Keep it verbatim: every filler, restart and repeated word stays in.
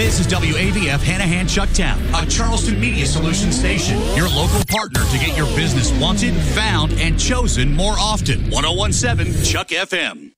This is W A V F Hanahan Chucktown, a Charleston Media Solutions station. Your local partner to get your business wanted, found, and chosen more often. ten seventeen Chuck F M.